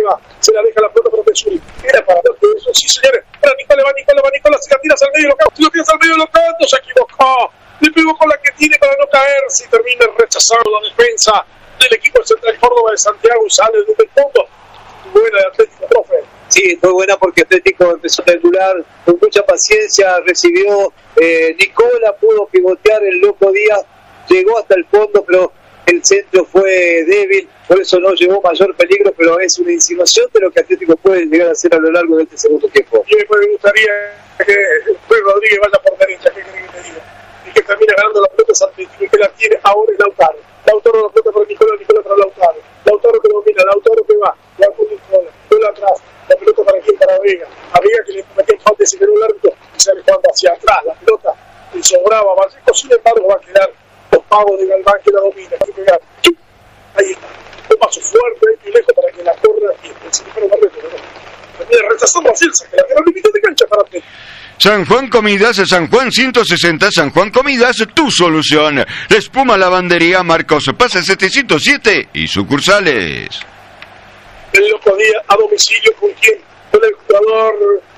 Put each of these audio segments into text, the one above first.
va. Se la deja la pelota para Pesuri. Era para eso, sí señores. Para Nicola, va Nicola, se la tiras al medio local. Se lo tiras al medio local, no se equivocó. Le pegó con la que tiene para no caerse y termina rechazando la defensa del equipo Central Córdoba de Santiago y sale desde el fondo. Buena de Atlético, profe. Sí, fue buena porque Atlético empezó a calcular con mucha paciencia, recibió Nicola, pudo pivotear el Loco Díaz, llegó hasta el fondo, pero el centro fue débil, por eso no llevó mayor peligro, pero es una insinuación de lo que Atlético puede llegar a hacer a lo largo de este segundo tiempo. Y me gustaría que Luis Rodríguez vaya por derecha, que te diga, y que termine ganando la pelota Atlético, y que la tiene ahora es Lautaro. Lautaro la pelota para Nicola, Nicola para Lautaro. Lautaro que domina, Lautaro que va con Nicola, Nicola atrás. La pelota para quién, para Vega. A Vega que le metió el falta y se quedó el árbitro y sale jugando hacia atrás. La pelota le sobraba a Vallejo, sin embargo va a quedar los pagos de Galván que la domina. Ahí está. Un paso fuerte y lejos para que la corra y el señor Barreto. Termina rechazando a Silsa, que la tiene límite de cancha para Atlético. San Juan Comidas, San Juan 160, San Juan Comidas, tu solución. La Espuma Lavandería Marcos Paz 707 y sucursales. El Loco Díaz a domicilio con quien, con el jugador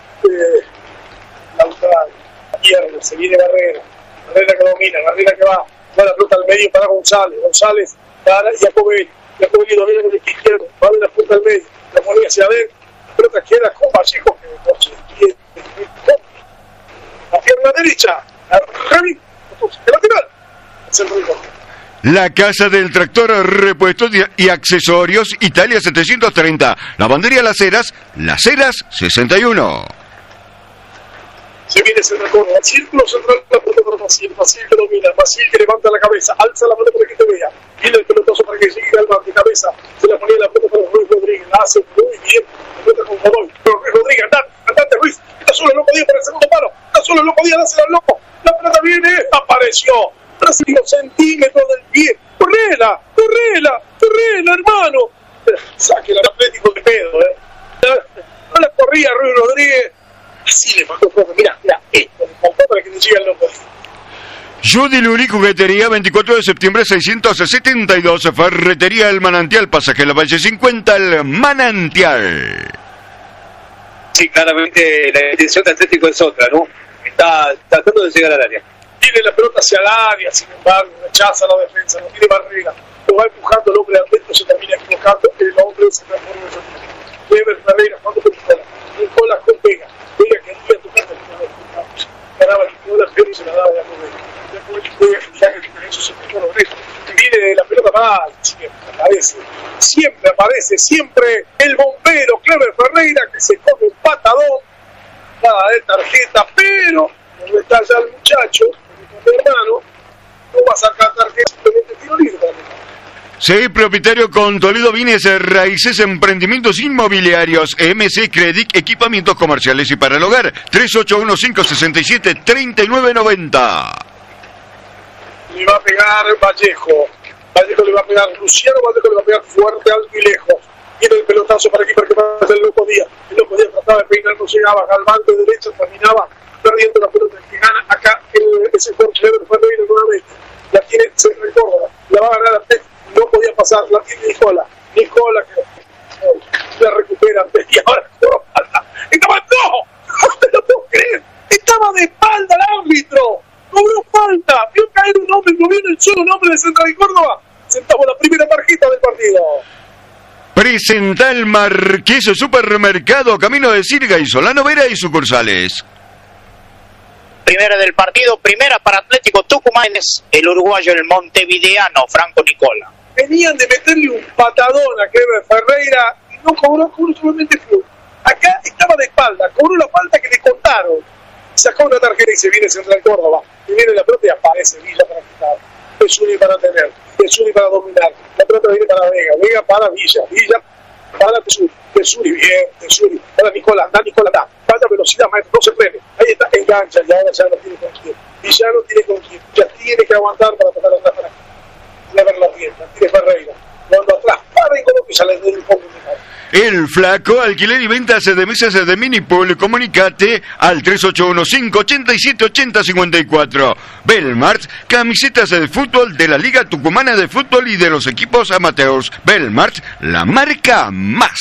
Lautaro. Pierna, se viene Barrera que domina, Barrera que va la pelota al medio para González para Jacobelli domina con el izquierdo, va de la punta al medio, la ponía hacia adentro, la pelota queda con Vallejo que no se entiende. La pierna derecha, el lateral, es el rico. La Casa del Tractor, repuestos y accesorios, Italia 730. Lavandería Las Heras 61. Se viene Central Córdoba, el círculo central, la pelota para Maciel que domina, Maciel que levanta la cabeza, alza la pelota para que te vea, viene el pelotazo para que llegue al de cabeza, se la ponía la pelota para Ruiz Rodríguez, la hace muy bien, la pelota con Godoy, pero Ruiz Rodríguez, andate Ruiz, está solo el Loco Díaz para el segundo palo, está solo el Loco Díaz, dásela al Loco, la pelota viene, apareció. 5 centímetros del pie. Correla, hermano. Saque el Atlético de pedo, No la corría Ruiz Rodríguez. Así le faltó, profe. Mirá, esto le faltó para que le llegue el Loco. Judy Luri, juguetería, 24 de septiembre 672. Ferretería El Manantial, pasaje La Valle 50, El Manantial. Sí, claramente la intención de Atlético es otra, ¿no? Está tratando de llegar al área. Tiene la pelota hacia el área, sin embargo, rechaza la defensa, no tiene Barrera. Lo va empujando el hombre de Atlético, se termina equivocando, el hombre se transforma en el Clever Barrera, jugando con Nicola con Vega quería tocar ganaba Nicola, pero y se la daba de Atlético. Viene la pelota mal, siempre aparece el bombero Clever Ferreira que se come un patadón, nada de tarjeta, pero no está ya el muchacho, mi hermano, no va a sacar tarjeta, simplemente tiro libre también. Sí, propietario con Toledo Bienes Raíces, Emprendimientos Inmobiliarios, MC Credit, Equipamientos Comerciales y para el Hogar, 381-567-3990. Le va a pegar Vallejo le va a pegar Luciano, Vallejo le va a pegar fuerte, alto y lejos. Viene el pelotazo para aquí, para que pase el Loco Díaz. El Loco Díaz trataba de peinar, no llegaba, Galván de derecha terminaba perdiendo la pelota, que gana acá ese Jorge Ferreira nuevamente. La tiene Central Córdoba, la va a ganar Atlético, no podía pasar, la tiene Nicola que la recupera y ahora no te lo puedo creer, estaba de espalda el árbitro, cobró falta, vio caer un hombre, no viene el solo nombre de Central Córdoba, sentamos la primera tarjeta del partido. Presenta el Marqués Supermercado, camino de Sirga y Solano Vera y sucursales. Primera del partido, primera para Atlético Tucumán, es el uruguayo, el montevideano Franco Nicola. Venían de meterle un patadón a Clever Ferreira y no cobró solamente fútbol. Acá estaba de espalda, cobró la falta que le contaron. Sacó una tarjeta y se viene Central Córdoba. Y viene la pelota y aparece Villa para quitar. Pesuri para tener, Pesuri para dominar. La pelota viene para Vega para Villa para Pesuri bien, Pesuri para Nicola, da. Falta velocidad, maestro, no se frene. Ahí está, engancha, ya no tiene con quién. Villa no tiene con quién. Ya tiene que aguantar para tocar atrás para ver la tienda. Tiene Ferreira. Cuando atrás, para y como que sale del fondo de mar. El Flaco, alquiler y ventas de mesas de minipool, comunicate al 3815-878054. Belmart, camisetas de fútbol de la Liga Tucumana de Fútbol y de los equipos amateurs. Belmart, la marca más